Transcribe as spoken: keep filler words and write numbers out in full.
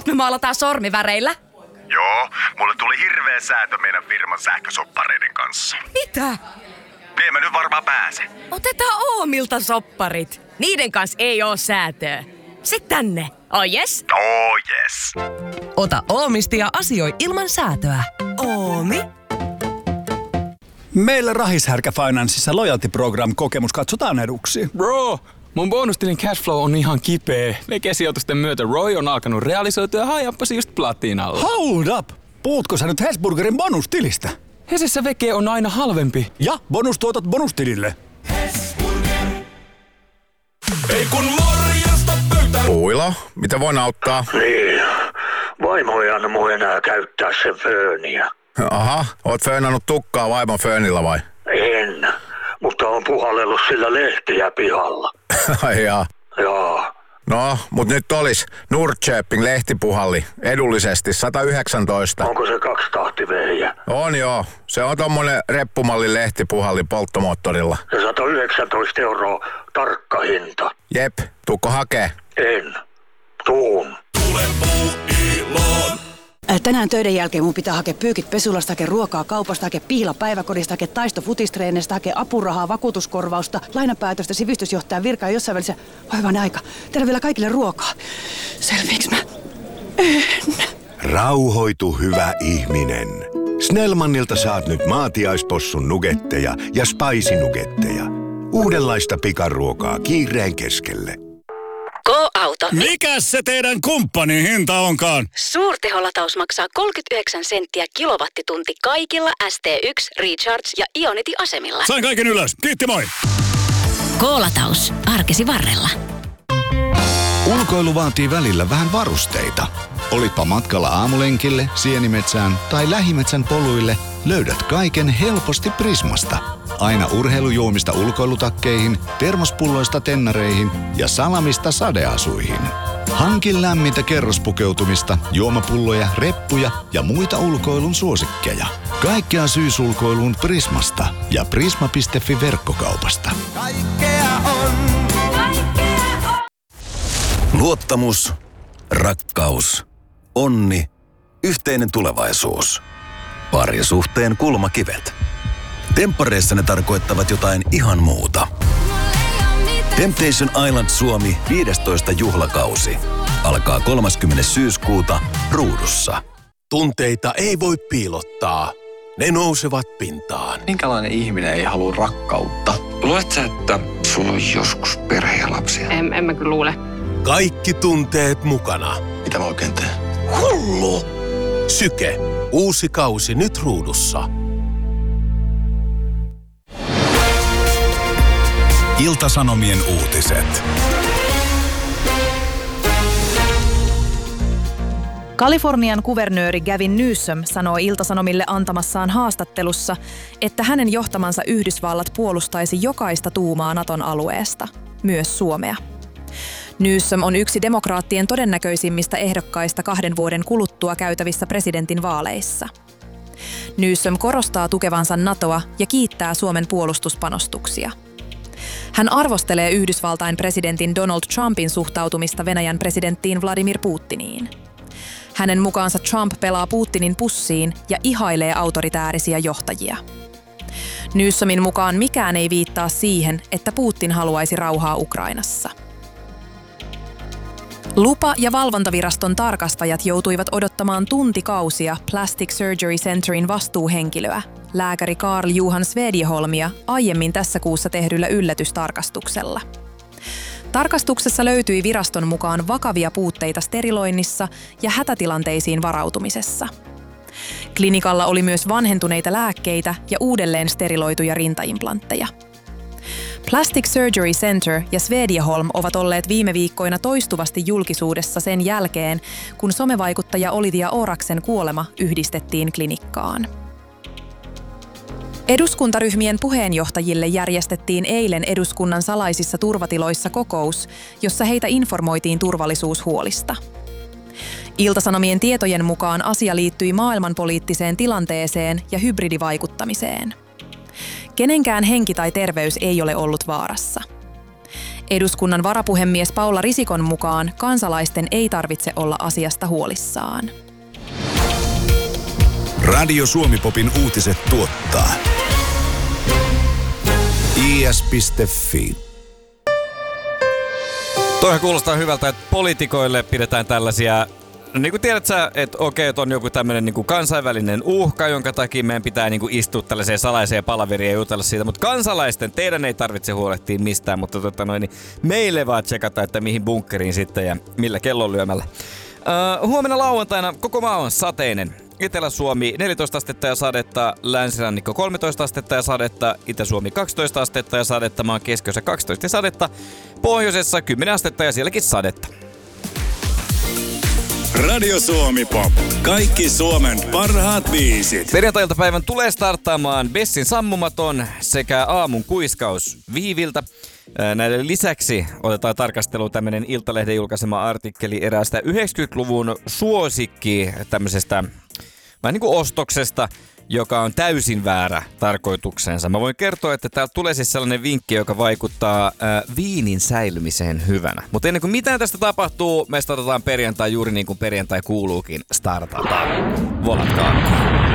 me maalataan sormiväreillä? Joo, mulle tuli hirveä säätö meidän firman sähkösoppareiden kanssa. Mitä? En mä nyt varmaan pääse. Otetaan Oomilta sopparit. Niiden kanssa ei oo säätöä. Sit tänne. Oh yes? Oh yes. Ota Oomisti ja asioi ilman säätöä. Oomi? Meillä Rahishärkä Financeissa Loyalty Program -kokemus katsotaan eduksi. Bro, mun bonustilin cashflow on ihan kipeä. Vekesijoitusten myötä Roy on alkanut realisoitua ja hajappasi just platinalla. Hold up! Puhutko sä nyt Hesburgerin bonustilistä? Hesessä veke on aina halvempi. Ja bonustuotot bonustilille. Ei kun morjesta pöytään. Puilo, mitä voin auttaa? Niin, vaimo ei anna mun enää käyttää sen fööniä. Aha, oot föönannut tukkaa vaimon föönillä vai? En, mutta on puhallellut sillä lehtiä pihalla. Ai jaa. Joo. No, mut nyt olis Nordköping lehtipuhalli edullisesti sata yhdeksäntoista. Onko se kaksitahtivehjä? On joo, se on tommonen reppumallin lehtipuhalli polttomoottorilla. Ja sata yhdeksäntoista euroa tarkka hinta. Jep, tuukko hakee? En. Tuun. Tule Puuiloon. Tänään töiden jälkeen mun pitää hakea pyykit pesulasta, hakea ruokaa kaupasta, hakea pihla päiväkodista, hakea taisto futistreenistä, hakea apurahaa, vakuutuskorvausta, lainapäätöstä, sivistysjohtajan virkaa jossain välissä. Hoivainen aika. Tehdään vielä kaikille ruokaa. Selviiks mä? En. Rauhoitu, hyvä ihminen. Snellmanilta saat nyt maatiaispossun nugetteja ja spicy-nugetteja. Uudenlaista pikaruokaa kiireen keskelle. Go-auto. Mikäs se teidän kumppanin hinta onkaan? Suurteholataus maksaa kolmekymmentäyhdeksän senttiä kilowattitunti kaikilla S T yksi, Recharge ja Ionity-asemilla. Sain kaiken ylös. Kiitti, moi! Go-lataus. Arkesi varrella. Ulkoilu vaatii välillä vähän varusteita. Olipa matkalla aamulenkille, sienimetsään tai lähimetsän poluille, löydät kaiken helposti Prismasta. Aina urheilujuomista ulkoilutakkeihin, termospulloista tennareihin ja salamista sadeasuihin. Hankin lämmintä kerrospukeutumista, juomapulloja, reppuja ja muita ulkoilun suosikkeja. Kaikkea syysulkoiluun Prismasta ja prisma piste fi verkkokaupasta. Kaikkea on. Kaikkea on. Luottamus, rakkaus, onni, yhteinen tulevaisuus. Parisuhteen kulmakivet. Temppareissa ne tarkoittavat jotain ihan muuta. Temptation Island Suomi viidestoista juhlakausi. Alkaa kolmaskymmenes syyskuuta Ruudussa. Tunteita ei voi piilottaa. Ne nousevat pintaan. Minkälainen ihminen ei halua rakkautta? Luuletko sä, että sulla on joskus perhe ja lapsia? En, en mä kyllä luule. Kaikki tunteet mukana. Mitä mä oikein teen? Hullu! Syke. Uusi kausi nyt Ruudussa. Ilta-Sanomien uutiset. Kalifornian kuvernööri Gavin Newsom sanoo Ilta-Sanomille antamassaan haastattelussa, että hänen johtamansa Yhdysvallat puolustaisi jokaista tuumaa Naton alueesta, myös Suomea. Newsom on yksi demokraattien todennäköisimmistä ehdokkaista kahden vuoden kuluttua käytävissä presidentinvaaleissa. Newsom korostaa tukevansa NATOa ja kiittää Suomen puolustuspanostuksia. Hän arvostelee Yhdysvaltain presidentin Donald Trumpin suhtautumista Venäjän presidenttiin Vladimir Putiniin. Hänen mukaansa Trump pelaa Putinin pussiin ja ihailee autoritäärisiä johtajia. Newsomin mukaan mikään ei viittaa siihen, että Putin haluaisi rauhaa Ukrainassa. Lupa- ja valvontaviraston tarkastajat joutuivat odottamaan tuntikausia Plastic Surgery Centerin vastuuhenkilöä, lääkäri Carl Johan Svedjeholmia, aiemmin tässä kuussa tehdyllä yllätystarkastuksella. Tarkastuksessa löytyi viraston mukaan vakavia puutteita steriloinnissa ja hätätilanteisiin varautumisessa. Klinikalla oli myös vanhentuneita lääkkeitä ja uudelleen steriloituja rintaimplantteja. Plastic Surgery Center ja Svedjeholm ovat olleet viime viikkoina toistuvasti julkisuudessa sen jälkeen, kun somevaikuttaja Olivia Oraksen kuolema yhdistettiin klinikkaan. Eduskuntaryhmien puheenjohtajille järjestettiin eilen eduskunnan salaisissa turvatiloissa kokous, jossa heitä informoitiin turvallisuushuolista. Ilta-Sanomien tietojen mukaan asia liittyi maailmanpoliittiseen tilanteeseen ja hybridivaikuttamiseen. Kenenkään henki tai terveys ei ole ollut vaarassa. Eduskunnan varapuhemies Paula Risikon mukaan kansalaisten ei tarvitse olla asiasta huolissaan. Radio Suomi-popin uutiset tuottaa i s piste f i. Toihan kuulostaa hyvältä, että poliitikoille pidetään tällaisia, no niin kuin tiedät sä, että okei, että on joku tämmöinen niin kuin kansainvälinen uhka, jonka takia meidän pitää niin kuin istua tällaiseen salaiseen palaveriin ja jutella siitä, mutta kansalaisten, teidän ei tarvitse huolehtia mistään, mutta tota noin, niin meille vaan tsekata, että mihin bunkkeriin sitten ja millä kellonlyömällä. Uh, huomenna lauantaina koko maa on sateinen. Etelä-Suomi neljätoista astetta ja sadetta, Länsirannikko kolmetoista astetta ja sadetta, Itä-Suomi kaksitoista astetta ja sadetta, maan keskiössä kaksitoista ja sadetta, pohjoisessa kymmenen astetta ja sielläkin sadetta. Radio Suomi Pop. Kaikki Suomen parhaat biisit. Perjantai-iltapäivän tulee starttaamaan Bessin sammumaton sekä aamun kuiskaus Viiviltä. Näiden lisäksi otetaan tarkasteluun tämmöinen Iltalehden julkaisema artikkeli eräästä yhdeksänkymmentäluvun suosikki tämmöisestä vähän niin kuin ostoksesta, joka on täysin väärä tarkoituksensa. Mä voin kertoa, että täältä tulee siis sellainen vinkki, joka vaikuttaa äh, viinin säilymiseen hyvänä. Mutta ennen kuin mitään tästä tapahtuu, me startataan perjantai juuri niin kuin perjantai kuuluukin startataan. Volatkaa.